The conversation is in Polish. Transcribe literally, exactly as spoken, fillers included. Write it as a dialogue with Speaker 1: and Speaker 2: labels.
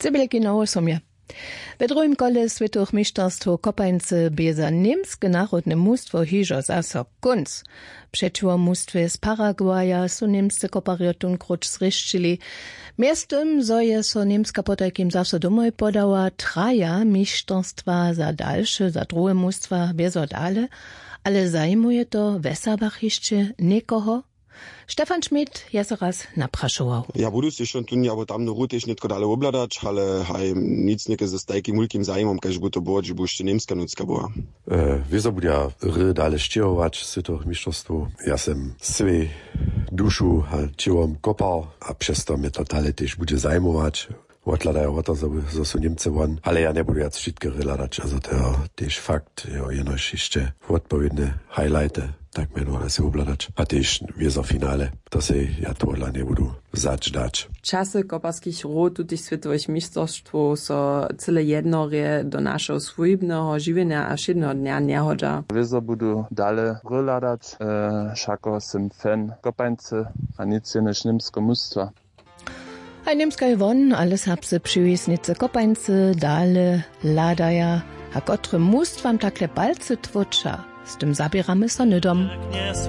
Speaker 1: Cebeleki nowe sumje. We drugim kole Svetowych Mistrzostw kopańcy beza niemskie narodne mustwo hižo zaso kunc. Przeciwko mustwie z Paragwaja so niemscy kopariotun krucz zryszczyli. Miestem zoje so niemska potajkim zaso domoj podała traja mistrzostwa za dalsze, za drugie mustwa bezo dale, ale zajmuje to Wesabach jeszcze nikoho. Stefan Schmidt je se raz napraszował.
Speaker 2: Ja budu si schon tun, aber tam no rutiš netko dale obladać, ale haj nic neke ze stajkim mulkim zajmom, kaž bu to było, že bu ještě niemska nucka była.
Speaker 3: E, Wieso budu ja ry dale štěhovat Svetowych Mistrzostw. Ja sem swej duszu čivom kopal a přesto mě to dale tež bude zajmować. Odladają o to, że są Niemcy won, ale ja nie budu jetzt wszystkie reladać, also to też fakt, jo, jenoś jeszcze odpowiednie highlighty, tak mnie no, się obladać, a też wiezo finale, to się ja to dla nie budu zać dać.
Speaker 4: Czasy koparskich rod tutych Svetowych Mistrzostw so cyle jednorie do naszego swojbnego żywienia a wszednego dnia nie chodza.
Speaker 5: Wiezo budu dale reladać, e, szako sem fan kopańcy, a nic jenoś niemsko mustwa.
Speaker 1: Ein Niemska gewonnen, alles hab se przywisnice kopańcy, dale, ladaja, a kotre must wam takle balce twoča, z tym zabieramy so nydom.